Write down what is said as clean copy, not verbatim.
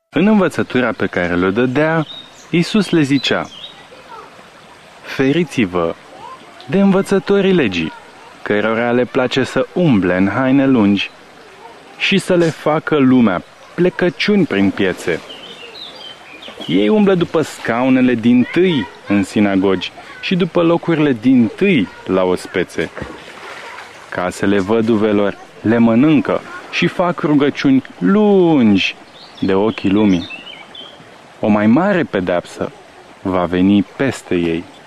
În învățătura pe care le dădea, Iisus le zicea: feriți-vă de învățătorii legii, cărora le place să umble în haine lungi și să le facă lumea plecăciuni prin piețe. Ei umblă după scaunele dintâi în sinagogi și după locurile dintâi la ospețe. Casele văduvelor le mănâncă și fac rugăciuni lungi de ochii lumii. O mai mare pedeapsă va veni peste ei.